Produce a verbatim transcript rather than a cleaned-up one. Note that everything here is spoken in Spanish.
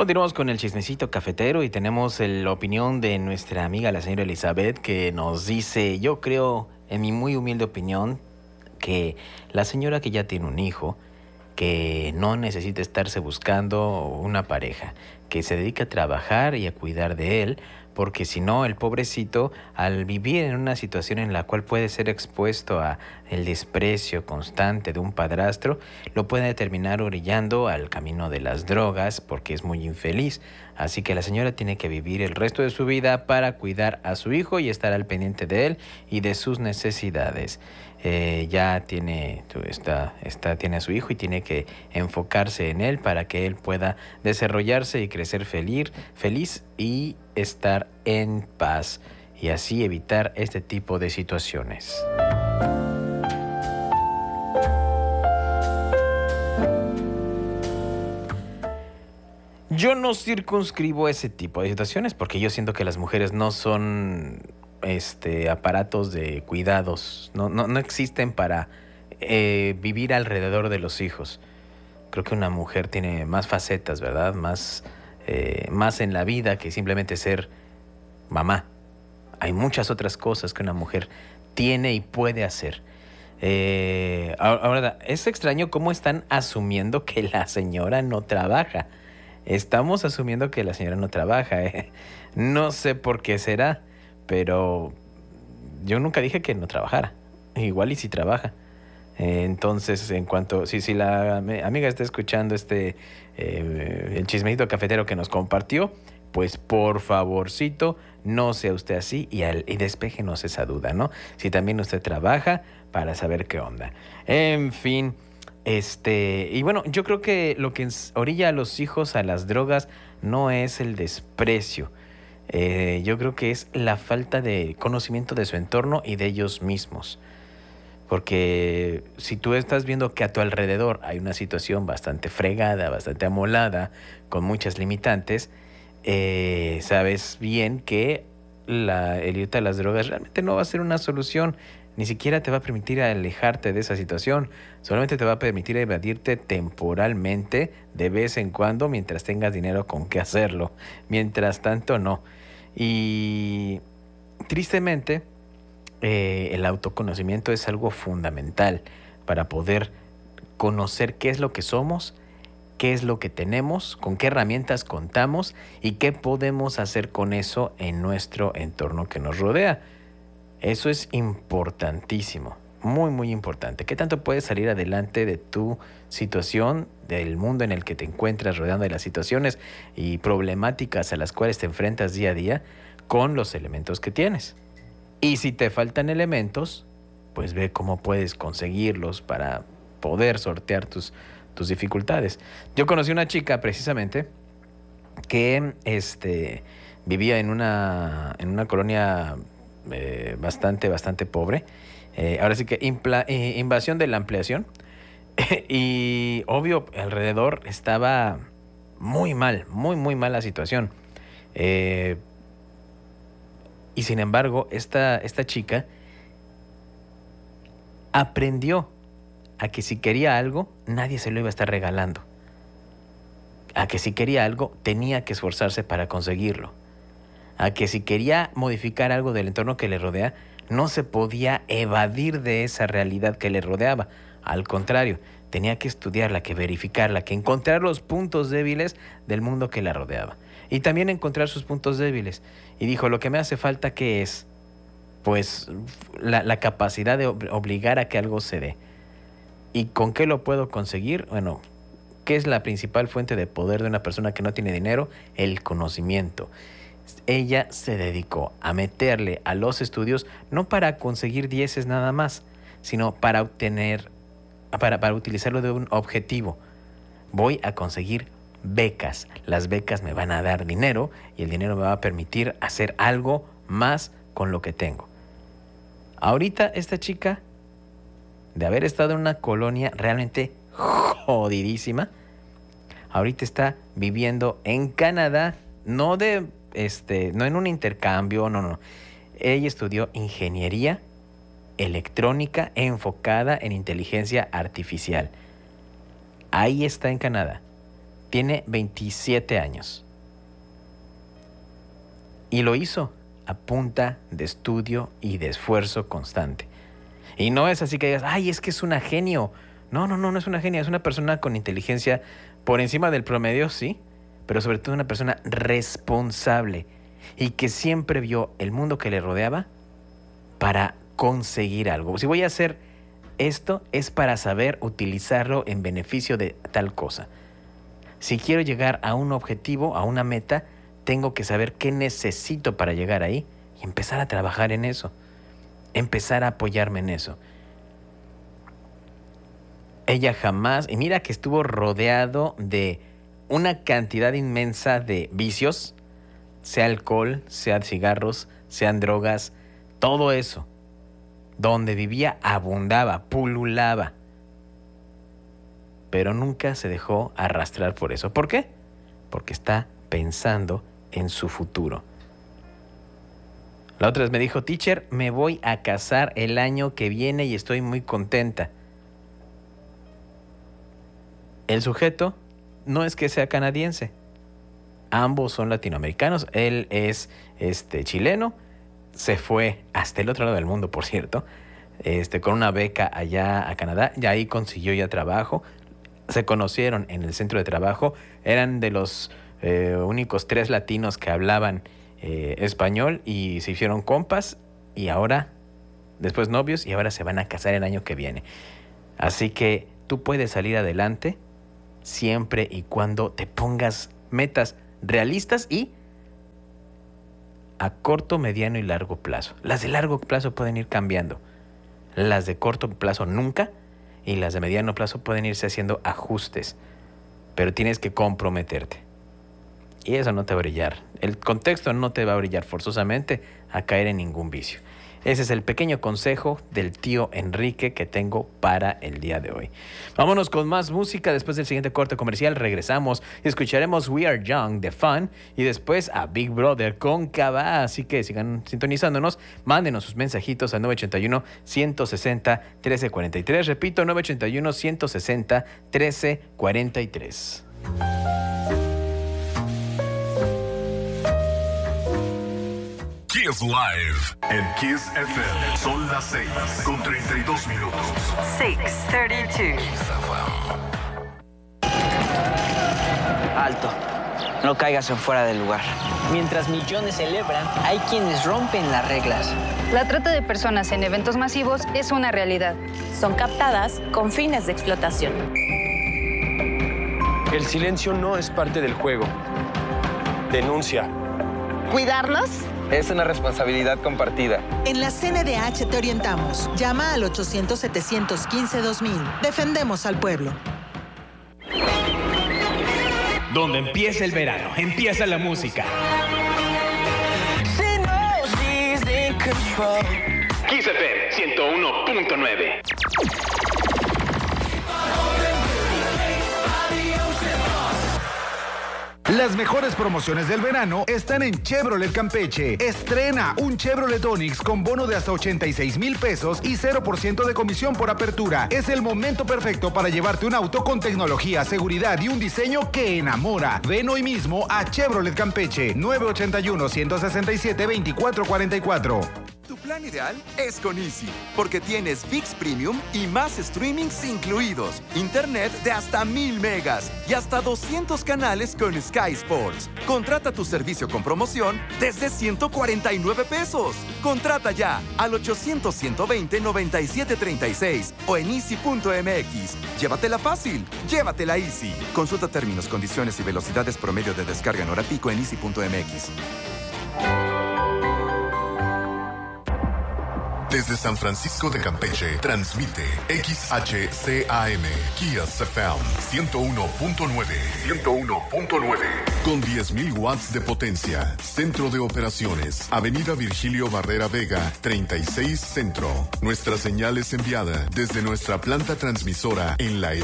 Continuamos con el chismecito cafetero y tenemos el- la opinión de nuestra amiga la señora Elizabeth que nos dice, yo creo, en mi muy humilde opinión, que la señora que ya tiene un hijo, que no necesita estarse buscando una pareja, que se dedica a trabajar y a cuidar de él, porque si no, el pobrecito, al vivir en una situación en la cual puede ser expuesto a el desprecio constante de un padrastro, lo puede terminar orillando al camino de las drogas porque es muy infeliz. Así que la señora tiene que vivir el resto de su vida para cuidar a su hijo y estar al pendiente de él y de sus necesidades. Eh, ya tiene, está, está, tiene a su hijo y tiene que enfocarse en él para que él pueda desarrollarse y crecer feliz, feliz y estar en paz y así evitar este tipo de situaciones. Yo no circunscribo ese tipo de situaciones porque yo siento que las mujeres no son este, aparatos de cuidados, no, no, no existen para eh, vivir alrededor de los hijos. Creo que una mujer tiene más facetas, ¿verdad? Más, eh, más en la vida que simplemente ser mamá. Hay muchas otras cosas que una mujer tiene y puede hacer. Eh, ahora, es extraño cómo están asumiendo que la señora no trabaja. Estamos asumiendo que la señora no trabaja. ¿eh? No sé por qué será, pero yo nunca dije que no trabajara. Igual y si trabaja. Eh, entonces, en cuanto, si, si la amiga está escuchando este, eh, el chismecito cafetero que nos compartió, pues por favorcito, no sea usted así y, al, y despéjenos esa duda, ¿no? Si también usted trabaja para saber qué onda. En fin, este, y bueno, yo creo que lo que orilla a los hijos a las drogas no es el desprecio. Eh, yo creo que es la falta de conocimiento de su entorno y de ellos mismos. Porque si tú estás viendo que a tu alrededor hay una situación bastante fregada, bastante amolada, con muchas limitantes, eh, sabes bien que la, el irte a las drogas realmente no va a ser una solución. Ni siquiera te va a permitir alejarte de esa situación. Solamente te va a permitir evadirte temporalmente de vez en cuando mientras tengas dinero con qué hacerlo. Mientras tanto, no. Y tristemente eh, el autoconocimiento es algo fundamental para poder conocer qué es lo que somos, qué es lo que tenemos, con qué herramientas contamos y qué podemos hacer con eso en nuestro entorno que nos rodea. Eso es importantísimo, muy, muy importante. ¿Qué tanto puedes salir adelante de tu situación, del mundo en el que te encuentras rodeando de las situaciones y problemáticas a las cuales te enfrentas día a día con los elementos que tienes? Y si te faltan elementos, pues ve cómo puedes conseguirlos para poder sortear tus, tus dificultades. Yo conocí una chica precisamente que este, vivía en una, en una colonia eh, bastante, bastante pobre. Eh, ahora sí que impla, eh, invasión de la ampliación. Y obvio, alrededor estaba muy mal, muy, muy mala situación. Eh, y sin embargo, esta, esta chica aprendió a que si quería algo, nadie se lo iba a estar regalando. A que si quería algo, tenía que esforzarse para conseguirlo. A que si quería modificar algo del entorno que le rodea, no se podía evadir de esa realidad que le rodeaba. Al contrario, tenía que estudiarla, que verificarla, que encontrar los puntos débiles del mundo que la rodeaba. Y también encontrar sus puntos débiles. Y dijo, lo que me hace falta, ¿qué es? Pues la, la capacidad de obligar a que algo se dé. ¿Y con qué lo puedo conseguir? Bueno, ¿qué es la principal fuente de poder de una persona que no tiene dinero? El conocimiento. Ella se dedicó a meterle a los estudios no para conseguir dieces nada más, sino para obtener, para, para utilizarlo de un objetivo. Voy a conseguir becas. Las becas me van a dar dinero y el dinero me va a permitir hacer algo más con lo que tengo. Ahorita esta chica, de haber estado en una colonia realmente jodidísima, ahorita está viviendo en Canadá, no de este, no en un intercambio, no, no. Ella estudió ingeniería electrónica enfocada en inteligencia artificial. Ahí está en Canadá. Tiene veintisiete años. Y lo hizo a punta de estudio y de esfuerzo constante. Y no es así que digas, ay, es que es una genio. No, no, no, no es una genia. Es una persona con inteligencia por encima del promedio, sí, pero sobre todo una persona responsable y que siempre vio el mundo que le rodeaba para conseguir algo. Si voy a hacer esto, es para saber utilizarlo en beneficio de tal cosa. Si quiero llegar a un objetivo, a una meta, tengo que saber qué necesito para llegar ahí y empezar a trabajar en eso. Empezar a apoyarme en eso. Ella jamás, y mira que estuvo rodeado de una cantidad inmensa de vicios, sea alcohol, sea cigarros, sean drogas, todo eso. Donde vivía abundaba, pululaba. Pero nunca se dejó arrastrar por eso. ¿Por qué? Porque está pensando en su futuro. La otra vez me dijo, teacher, me voy a casar el año que viene y estoy muy contenta. El sujeto no es que sea canadiense. Ambos son latinoamericanos. Él es este, chileno. Se fue hasta el otro lado del mundo, por cierto, este, con una beca allá a Canadá. Y ahí consiguió ya trabajo. Se conocieron en el centro de trabajo. Eran de los eh, únicos tres latinos que hablaban eh, español y se hicieron compas. Y ahora, después novios, y ahora se van a casar el año que viene. Así que tú puedes salir adelante siempre y cuando te pongas metas realistas y a corto, mediano y largo plazo. Las de largo plazo pueden ir cambiando. Las de corto plazo nunca. Y las de mediano plazo pueden irse haciendo ajustes. Pero tienes que comprometerte. Y eso no te va a brillar. El contexto no te va a brillar forzosamente a caer en ningún vicio. Ese es el pequeño consejo del tío Enrique que tengo para el día de hoy. Vámonos con más música. Después del siguiente corte comercial regresamos y escucharemos We Are Young de Fun y después a Big Brother con Cabá. Así que sigan sintonizándonos. Mándenos sus mensajitos al nueve ocho uno, uno seis cero, uno tres cuatro tres. Repito, nueve ocho uno, uno seis cero, uno tres cuatro tres. Kiss Live en Kiss F M. Son las seis con treinta y dos minutos. seis treinta y dos. Alto. No caigas en fuera del lugar. Mientras millones celebran, hay quienes rompen las reglas. La trata de personas en eventos masivos es una realidad. Son captadas con fines de explotación. El silencio no es parte del juego. Denuncia. ¿Cuidarnos? Es una responsabilidad compartida. En la C N D H te orientamos. Llama al ochocientos, setecientos quince, dos mil. Defendemos al pueblo. Donde empieza el verano, empieza la música. Kiss F M ciento uno punto nueve. Las mejores promociones del verano están en Chevrolet Campeche. Estrena un Chevrolet Onix con bono de hasta ochenta y seis mil pesos y cero por ciento de comisión por apertura. Es el momento perfecto para llevarte un auto con tecnología, seguridad y un diseño que enamora. Ven hoy mismo a Chevrolet Campeche, nueve ocho uno, uno seis siete, dos cuatro cuatro cuatro. Tu plan ideal es con Easy, porque tienes ViX Premium y más streamings incluidos, internet de hasta mil megas y hasta doscientos canales con Sky Sports. Contrata tu servicio con promoción desde ciento cuarenta y nueve pesos. Contrata ya al ochocientos, ciento veinte, noventa y siete treinta y seis o en easy punto m x. Llévatela fácil, llévatela Easy. Consulta términos, condiciones y velocidades promedio de descarga en hora pico en easy punto m x. Desde San Francisco de Campeche, transmite X H C A M, Kiss F M, ciento uno punto nueve. ciento uno punto nueve. Con diez mil watts de potencia. Centro de operaciones. Avenida Virgilio Barrera Vega, treinta y seis Centro. Nuestra señal es enviada desde nuestra planta transmisora en la